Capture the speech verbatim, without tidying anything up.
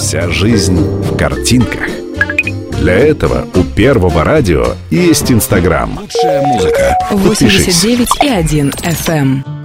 Вся жизнь в картинках. Для этого у Первого радио есть Инстаграм. Лучшая музыка. восемьдесят девять и один эф эм.